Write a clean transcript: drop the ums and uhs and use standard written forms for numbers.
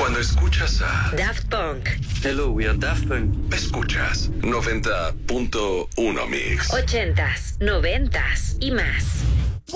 Cuando escuchas a Daft Punk. Hello, we are Daft Punk. Escuchas 90.1 Mix. 80s, 90s y más.